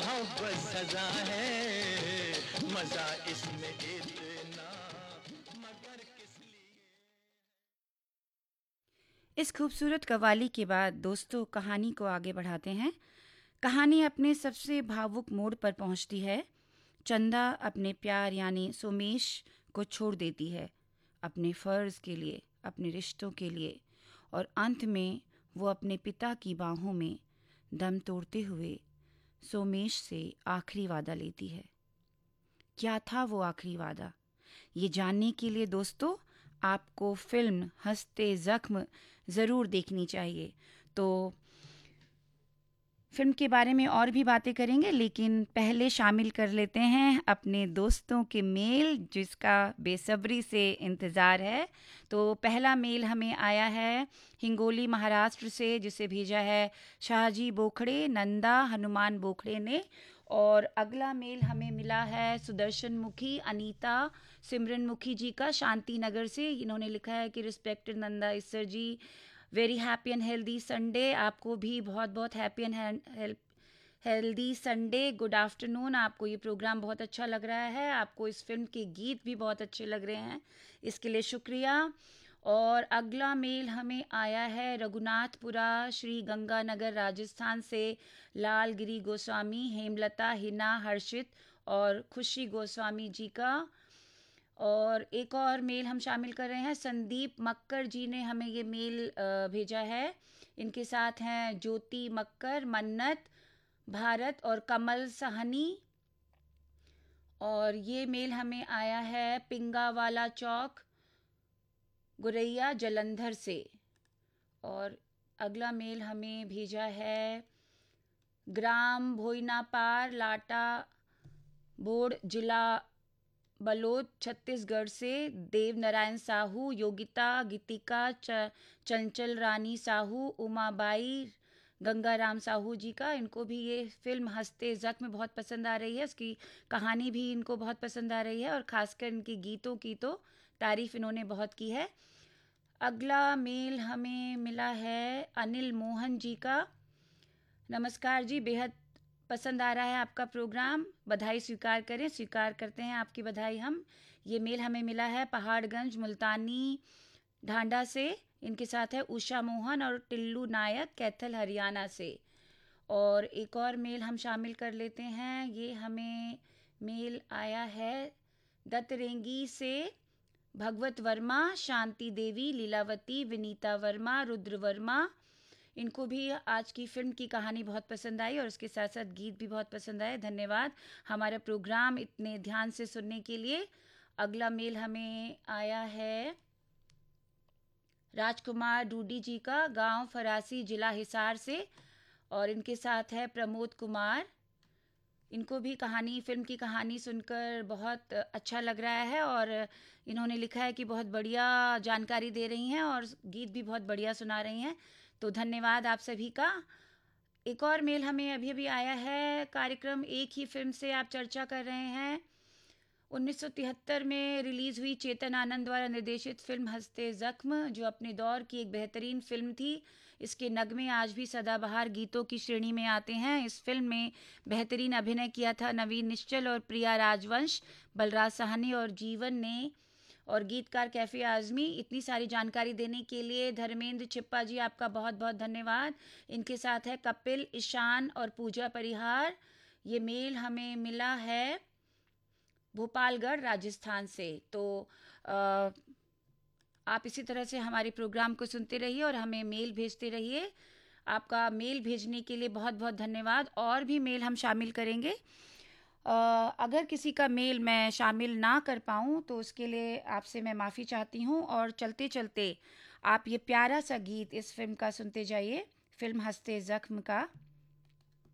मोहब्बत सजा है, मजा इसमें इतना मगर किस लिए। इस खूबसूरत कव्वाली के बाद दोस्तों कहानी को आगे बढ़ाते हैं। कहानी अपने सबसे भावुक मोड़ पर पहुंचती है। चंदा अपने प्यार यानी सोमेश को छोड़ देती है, अपने फ़र्ज़ के लिए, अपने रिश्तों के लिए, और अंत में वो अपने पिता की बाहों में दम तोड़ते हुए सोमेश से आखिरी वादा लेती है। क्या था वो आखिरी वादा? ये जानने के लिए दोस्तों आपको फिल्म हंसते ज़ख्म ज़रूर देखनी चाहिए। तो फिल्म के बारे में और भी बातें करेंगे, लेकिन पहले शामिल कर लेते हैं अपने दोस्तों के मेल जिसका बेसब्री से इंतज़ार है। तो पहला मेल हमें आया है हिंगोली महाराष्ट्र से, जिसे भेजा है शाहजी बोखड़े, नंदा हनुमान बोखड़े ने। और अगला मेल हमें मिला है सुदर्शन मुखी, अनीता सिमरन मुखी जी का, शांति नगर से। इन्होंने लिखा है कि respected Nanda Isar ji, very happy and healthy Sunday. आपको भी बहुत बहुत happy and healthy Sunday. Good afternoon. आपको ये प्रोग्राम बहुत अच्छा लग रहा है, आपको इस फिल्म के गीत भी बहुत अच्छे लग रहे हैं, इसके लिए शुक्रिया। और अगला मेल हमें आया है रघुनाथपुरा श्री गंगानगर राजस्थान से, लालगिरी गोस्वामी, हेमलता, हिना, हर्षित और खुशी गोस्वामी जी का। और एक और मेल हम शामिल कर रहे हैं, संदीप मक्कर जी ने हमें ये मेल भेजा है। इनके साथ हैं ज्योति मक्कर, मन्नत भारत और कमल सहनी। और ये मेल हमें आया है पिंगावाला चौक, गुरैया जलंधर से। और अगला मेल हमें भेजा है ग्राम भोइनापार, लाटा बोर्ड, जिला बलोद, छत्तीसगढ़ से देव नारायण साहू, योगिता, गीतिका, चंचल रानी साहू, उमाबाई, गंगाराम साहू जी का। इनको भी ये फिल्म हंसते ज़ख्म बहुत पसंद आ रही है, उसकी कहानी भी इनको बहुत पसंद आ रही है, और ख़ासकर इनके गीतों की तो तारीफ़ इन्होंने बहुत की है। अगला मेल हमें मिला है अनिल मोहन जी का। नमस्कार जी, बेहद पसंद आ रहा है आपका प्रोग्राम, बधाई स्वीकार करें। स्वीकार करते हैं आपकी बधाई हम। ये मेल हमें मिला है पहाड़गंज मुल्तानी ढांडा से। इनके साथ है उषा मोहन और टिल्लू नायक, कैथल हरियाणा से। और एक और मेल हम शामिल कर लेते हैं, ये हमें मेल आया है दत्तरेंगी से, भगवत वर्मा, शांति देवी, लीलावती, विनीता वर्मा, रुद्र वर्मा। इनको भी आज की फिल्म की कहानी बहुत पसंद आई और उसके साथ साथ गीत भी बहुत पसंद आए। धन्यवाद हमारा प्रोग्राम इतने ध्यान से सुनने के लिए। अगला मेल हमें आया है राजकुमार डूडी जी का, गांव फरासी, जिला हिसार से। और इनके साथ है प्रमोद कुमार। इनको भी कहानी, फिल्म की कहानी सुनकर बहुत अच्छा लग रहा है, और इन्होंने लिखा है कि बहुत बढ़िया जानकारी दे रही हैं और गीत भी बहुत बढ़िया सुना रही हैं। तो धन्यवाद आप सभी का। एक और मेल हमें अभी अभी आया है, कार्यक्रम एक ही फिल्म से आप चर्चा कर रहे हैं। 1973 में रिलीज़ हुई चेतन आनंद द्वारा निर्देशित फिल्म हंसते ज़ख्म, जो अपने दौर की एक बेहतरीन फिल्म थी। इसके नगमे आज भी सदाबहार गीतों की श्रेणी में आते हैं। इस फिल्म में बेहतरीन अभिनय किया था नवीन निश्चल और प्रिया राजवंश, बलराज साहनी और जीवन ने, और गीतकार कैफ़ी आज़मी। इतनी सारी जानकारी देने के लिए धर्मेंद्र छिप्पा जी, आपका बहुत बहुत धन्यवाद। इनके साथ है कपिल, ईशान और पूजा परिहार। ये मेल हमें मिला है भोपालगढ़ राजस्थान से। तो आप इसी तरह से हमारे प्रोग्राम को सुनते रहिए और हमें मेल भेजते रहिए। आपका मेल भेजने के लिए बहुत बहुत धन्यवाद। और भी मेल हम शामिल करेंगे। अगर किसी का मेल मैं शामिल ना कर पाऊँ तो उसके लिए आपसे मैं माफ़ी चाहती हूँ। और चलते चलते आप ये प्यारा सा गीत इस फिल्म का सुनते जाइए, फिल्म हंसते ज़ख्म का।